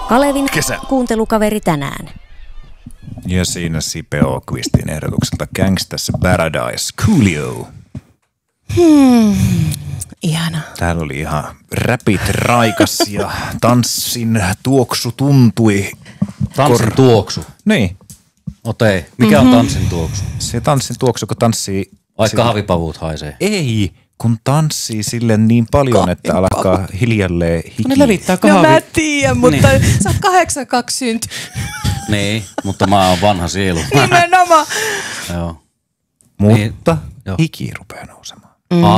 Kalevin kuuntelukaveri tänään. Ja siinä Sipe Åqvistin ehdotukselta Gangsta's Paradise, Coolio. Ihana. Täällä oli ihan räpit raikas ja tanssin tuoksu tuntui. Tanssin tuoksu? Niin. Otei, mikä on tanssin tuoksu? Se tanssin tuoksu, kun tanssii... Ai kahvipavut haisee? Ei, kun tanssii sille niin paljon, että alkaa hiljalleen hiki. Ne levittää No mä tiedän, mutta sä oot 82 synty. Niin, mutta mä oon vanha sielu. Nimenomaan. Joo. Mutta Joo. hiki rupeaa nousemaan.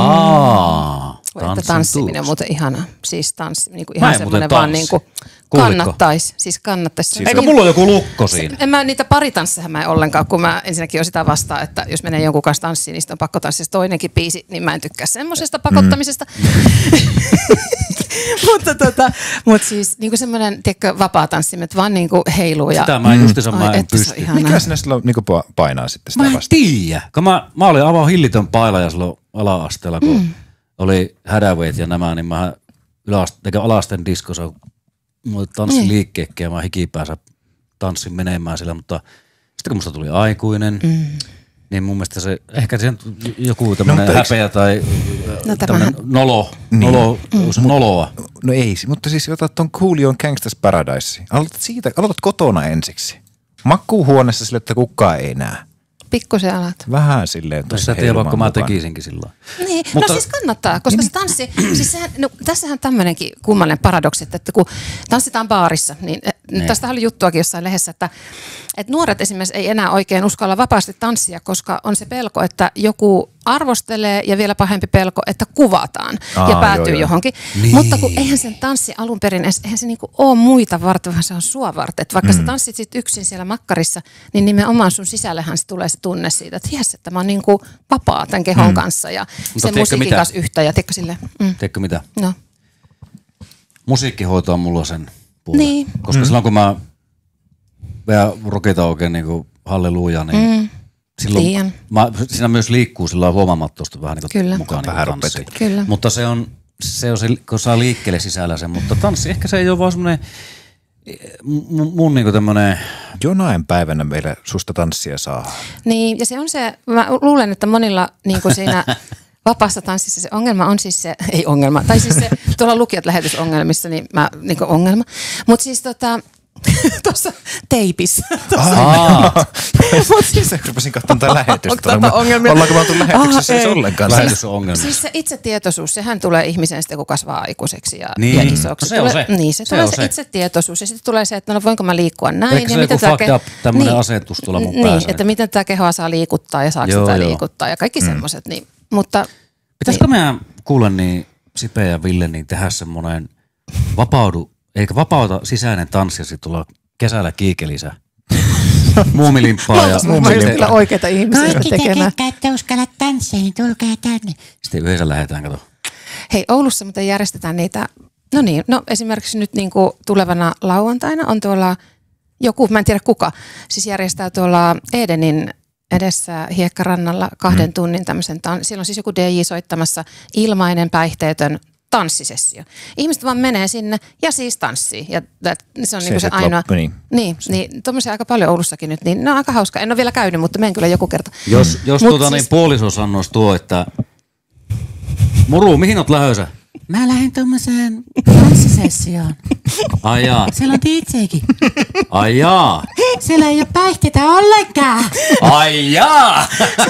Että tanssiminen on muuten ihana. Siis niinku Mä ihan en semmoinen muuten vaan tanssi. niinku kannattais. Siis kannattais. Eikö mulla ole joku lukko siinä? En mä niitä paritansseja mä en ollenkaan, kun mä ensinnäkin on sitä vastaan, että jos menee jonkun kanssa tanssiin, niin sitten on pakko tanssia toinenkin biisi, niin mä en tykkää semmosesta pakottamisesta. Mutta siis niinku semmoinen, tiedätkö, vapaa tanssimet vaan niinku heiluu. Ja, Sitä mä justiinsa mä en pysty. Mikä sinä silloin niinku painaa sitten sitä Mä en vastaan? tiedä. Mä olin aivan hillitön pailaja silloin ala-asteella, kun oli Hadawayt ja nämä, niin mä alasteen diskossa mulla tanssin liikkeekkiä ja mä hikipäänsä tanssin menemään sillä, mutta sitten kun musta tuli aikuinen, niin mun mielestä se, ehkä se joku tämmönen häpeä tai tämmönen noloa. No ei, mutta siis otat ton Coolion Gangsta's Paradise. Aloitat kotona ensiksi. Makuuhuoneessa sille, että kukaan ei näe. pikkusen alat. Vähän silleen. No sä tiedä, vaikka mä tekisinkin sillä. Niin, mutta, no siis kannattaa, koska se tanssi, siis sehän, no, tässähän tämmöinenkin kummallinen paradoksi, että kun tanssitaan baarissa, niin tästä oli juttuakin jossain lehdessä, että nuoret esimerkiksi ei enää oikein uskalla vapaasti tanssia, koska on se pelko, että joku arvostelee ja vielä pahempi pelko, että kuvataan ja päätyy johonkin. Niin. Mutta kun eihän sen tanssi alun perin, eihän se niinku ole muita varten, vaan se on sua varten. Että vaikka sä tanssit sit yksin siellä makkarissa, niin nimenomaan sun sisällähän se tulee se tunne siitä, että jes, että mä oon niinku vapaa tämän kehon kanssa ja sen musiikin kanssa yhtä. Ja tiedätkö sille? Tiedätkö mitä? No. Musiikki hoitaa mulla sen puolen. Niin. Koska silloin kun mä vielä rokitan oikein niinku halleluja, niin silloin siinä myös liikkuu sillä huomaamattomasti vähän niin kuin mukaan niin tanssi. Kyllä. Mutta se on se, kun saa liikkeelle sisällä sen, mutta tanssi ehkä se ei ole vaan semmoinen mun niinku tämmönen. Jonain päivänä meillä susta tanssia saa. Niin, ja se on se, mä luulen, että monilla niin kuin siinä vapaassa tanssissa se ongelma on siis se, ei ongelma, tai siis se tuolla lukijat lähetysongelmissa, niin mä, niin kuin ongelma, mutta siis tuossa teipissä. Siis rupesin katsomaan tätä lähetystä. Ollaanko mä oltu lähetyksessä siis ollenkaan? Lähetys on ongelma. Siis se itsetietoisuus, sehän tulee ihmisen sitten, kun kasvaa aikuiseksi ja isoksi. No se on se. Niin, se tulee se itsetietoisuus ja sitten tulee se, että no voinko mä liikkua näin. Eikö se joku fucked up tämmöinen asetus tuolla mun päässä? Niin, että miten tätä kehoa saa liikuttaa ja saako sitä liikuttaa ja kaikki semmoiset. Niin, mutta pitäisikö meidän kuulla niin Sipe ja Ville niin tehdä semmoinen vapauta sisäinen tanssi ja sitten tulla kesällä kiikelisä. Muumilimppaa ja kyllä oikeita ihmisiä tekemään. Kaikki ette uskalla tanssia, niin tulkaa tänne. Sitten yhdessä lähdetään, kato. Hei, Oulussa muuten järjestetään niitä, no esimerkiksi nyt niin kuin tulevana lauantaina on tuolla joku, mä en tiedä kuka, siis järjestää tuolla Edenin edessä hiekkarannalla 2 tunnin tämmöisen, siellä on siis joku DJ soittamassa ilmainen päihteetön tanssisessio. Ihmiset vaan menee sinne ja siis tanssii. Ja se on niinku se ainoa. Niin tommosia aika paljon Oulussakin nyt, niin ne on aika hauska. En ole vielä käynyt, mutta menen kyllä joku kerta. Jos siis puoliso sanoisi tuo, että Muru, mihin oot lähdössä? Mä lähden tommoseen tanssisessioon. Ai jaa. Siellä on DJkin. Ai jaa. Siellä ei ole päihteitä ollenkaan. Ai jaa.